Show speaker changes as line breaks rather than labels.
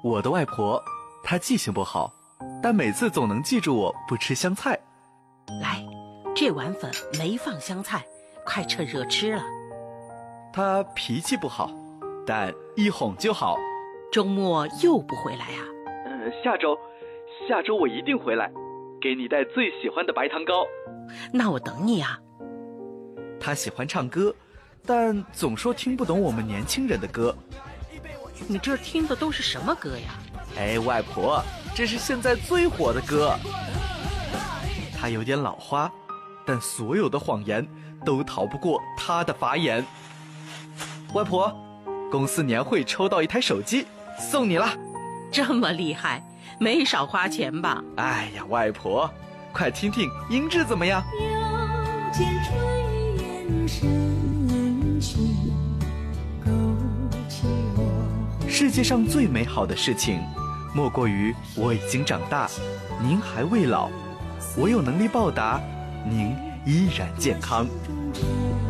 我的外婆，她记性不好，但每次总能记住我不吃香菜。
来，这碗粉没放香菜，快趁热吃了。
她脾气不好，但一哄就好。
周末又不回来啊？
下周我一定回来，给你带最喜欢的白糖糕。
那我等你啊。
她喜欢唱歌，但总说听不懂我们年轻人的歌。
你这听的都是什么歌呀？
哎，外婆，这是现在最火的歌。她有点老花，但所有的谎言都逃不过她的法眼。外婆，公司年会抽到一台手机，送你了。
这么厉害，没少花钱吧？
哎呀，外婆，快听听音质怎么样？
又见炊烟升起，勾起我。
世界上最美好的事情，莫过于我已经长大，您还未老，我有能力报答，您依然健康。